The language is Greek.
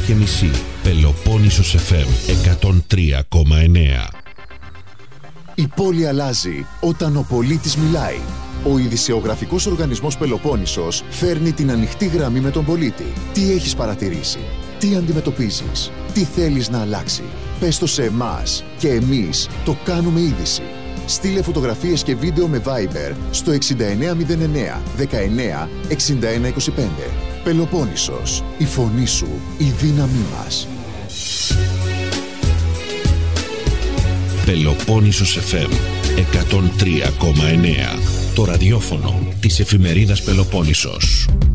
4:30. Πελοπόννησος FM 103,9. Η πόλη αλλάζει όταν ο πολίτης μιλάει. Ο ειδησεογραφικός οργανισμός Πελοπόννησος φέρνει την ανοιχτή γραμμή με τον πολίτη. Τι έχεις παρατηρήσει, τι αντιμετωπίζεις, τι θέλεις να αλλάξει. Πες το σε εμάς και εμείς το κάνουμε είδηση. Στείλε φωτογραφίες και βίντεο με Viber στο 6909 19 61 25. Πελοπόννησος, η φωνή σου, η δύναμή μας. Πελοπόννησος FM 103,9. Το ραδιόφωνο της εφημερίδας Πελοπόννησος.